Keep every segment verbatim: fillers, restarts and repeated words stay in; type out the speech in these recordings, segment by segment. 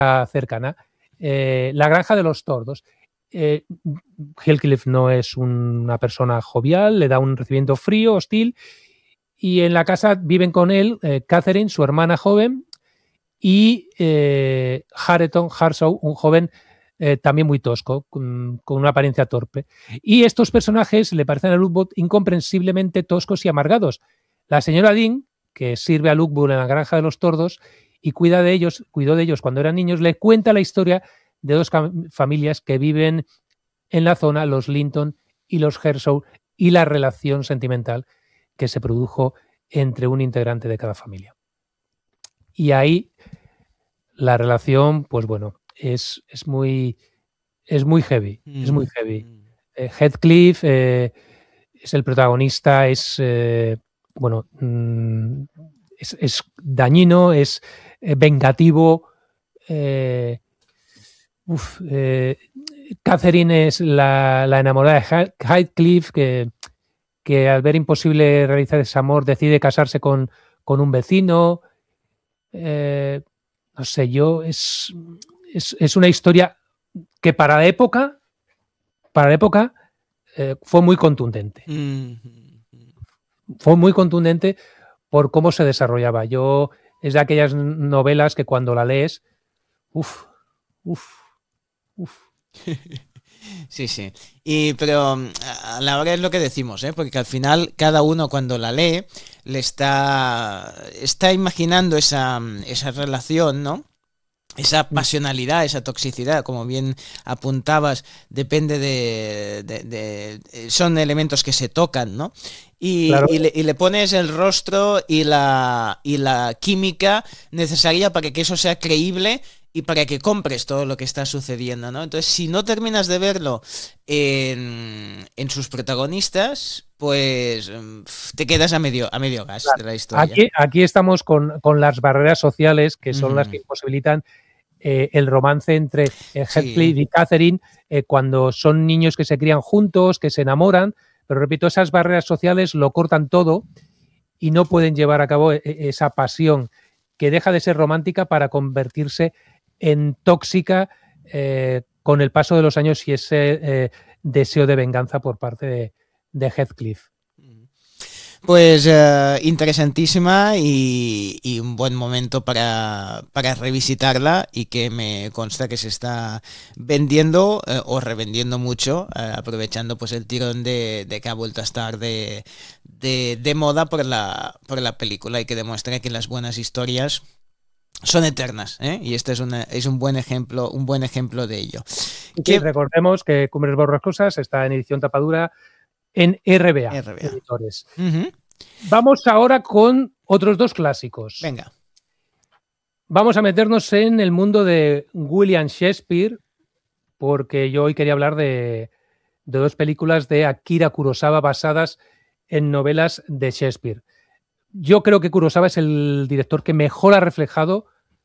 cercana, eh, la granja de los tordos. Eh, Heathcliff no es una persona jovial, le da un recibimiento frío, hostil, y en la casa viven con él eh, Catherine, su hermana joven, y eh, Hareton Harshaw, un joven eh, también muy tosco, con, con una apariencia torpe. Y estos personajes le parecen a Lookwood incomprensiblemente toscos y amargados. La señora Dean, que sirve a Lookwood en la granja de los tordos y cuida de ellos, cuidó de ellos cuando eran niños, le cuenta la historia de dos familias que viven en la zona, los Linton y los Harshaw, y la relación sentimental que se produjo entre un integrante de cada familia. Y ahí la relación, pues bueno, es, es muy es muy heavy, mm. es muy heavy. Eh, Heathcliff eh, es el protagonista, es eh, bueno, mm, es, es dañino, es eh, vengativo. Eh, uf, eh, Catherine es la, la enamorada de Heathcliff, que, que al ver imposible realizar ese amor decide casarse con, con un vecino. Eh, no sé, yo es, es, es una historia que para la época, para la época eh, fue muy contundente. Mm-hmm. Fue muy contundente por cómo se desarrollaba. Yo es de aquellas novelas que cuando la lees, uff, uff, uff. Sí, sí. Y, pero a la hora es lo que decimos, ¿eh? Porque al final cada uno cuando la lee le está, está imaginando esa, esa relación, ¿no? Esa pasionalidad, esa toxicidad, como bien apuntabas, depende de, de, de son elementos que se tocan, ¿no? Y, claro. y, le, y le pones el rostro y la, y la química necesaria para que eso sea creíble y para que compres todo lo que está sucediendo, ¿no? Entonces, si no terminas de verlo en, en sus protagonistas, pues te quedas a medio, a medio gas claro. de la historia. Aquí, aquí estamos con, con las barreras sociales, que son mm. las que imposibilitan eh, el romance entre eh, Heathcliff sí. y Catherine eh, cuando son niños que se crían juntos, que se enamoran, pero repito, esas barreras sociales lo cortan todo y no pueden llevar a cabo esa pasión que deja de ser romántica para convertirse en tóxica eh, con el paso de los años y ese eh, deseo de venganza por parte de, de Heathcliff. Pues eh, interesantísima y, y un buen momento para, para revisitarla y que me consta que se está vendiendo eh, o revendiendo mucho, eh, aprovechando pues el tirón de, de que ha vuelto a estar de, de, de moda por la, por la película y que demuestra que las buenas historias son eternas, ¿eh? Y este es, una, es un buen ejemplo, un buen ejemplo de ello. Sí, que recordemos que Cumbres Borrascosas está en edición tapadura en R B A, R B A. Editores. Uh-huh. Vamos ahora con otros dos clásicos. Venga. Vamos a meternos en el mundo de William Shakespeare, porque yo hoy quería hablar de, de dos películas de Akira Kurosawa basadas en novelas de Shakespeare. Yo creo que Kurosawa es el director que mejor ha reflejado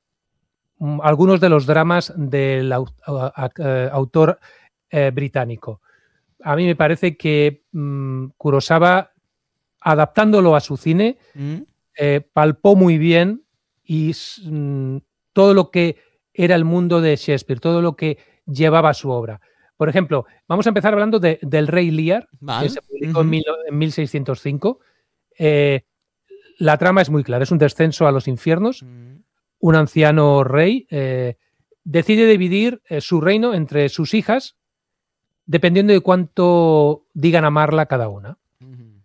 um, algunos de los dramas del uh, uh, uh, autor uh, británico. A mí me parece que um, Kurosawa, adaptándolo a su cine, mm. eh, palpó muy bien y um, todo lo que era el mundo de Shakespeare, todo lo que llevaba a su obra. Por ejemplo, vamos a empezar hablando de, del Rey Lear, vale. que se publicó uh-huh. en, mil, en mil seiscientos cinco. Eh, La trama es muy clara, es un descenso a los infiernos. Mm. Un anciano rey eh, decide dividir eh, su reino entre sus hijas, dependiendo de cuánto digan amarla cada una. Mm.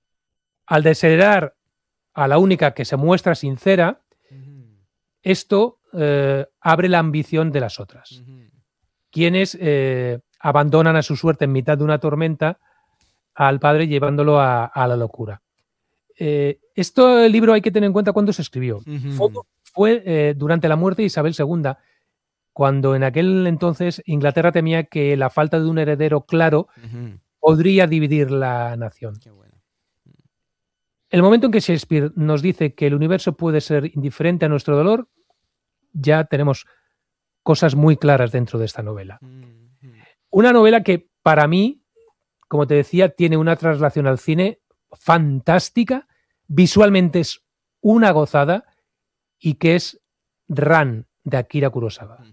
Al desheredar a la única que se muestra sincera, mm. esto eh, abre la ambición de las otras, mm. quienes eh, abandonan a su suerte en mitad de una tormenta al padre, llevándolo a, a la locura. Eh, este libro hay que tener en cuenta cuándo se escribió. Uh-huh. Fue, fue eh, durante la muerte de Isabel segunda, cuando en aquel entonces Inglaterra temía que la falta de un heredero claro uh-huh. podría dividir la nación. Qué bueno. El momento en que Shakespeare nos dice que el universo puede ser indiferente a nuestro dolor, ya tenemos cosas muy claras dentro de esta novela. Uh-huh. Una novela que para mí, como te decía, tiene una traslación al cine fantástica, visualmente es una gozada y que es Ran, de Akira Kurosawa.